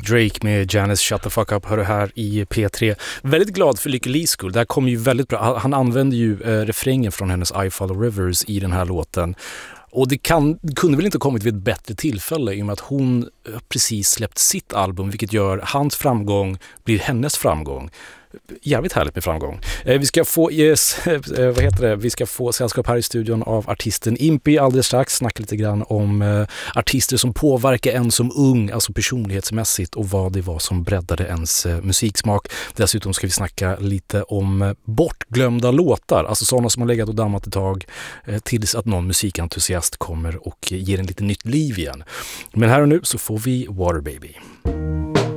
Drake med Janice Shut the Fuck Up hör du här i P3. Väldigt glad för Lykke Lis skull. Det här kommer ju väldigt bra. Han använder ju refrängen från hennes I Follow Rivers i den här låten. Och det kunde väl inte kommit vid ett bättre tillfälle i och med att hon precis släppt sitt album, vilket gör hans framgång blir hennes framgång. Jävligt härligt med framgång. Vi ska få vi ska få sällskap här i studion av artisten Impi alldeles strax. Snacka lite grann om artister som påverkar en som ung, alltså personlighetsmässigt, och vad det var som breddade ens musiksmak. Dessutom ska vi snacka lite om bortglömda låtar, alltså sådana som har legat och dammat ett tag tills att någon musikentusiast kommer och ger en lite nytt liv igen. Men här och nu så får vi Water Baby.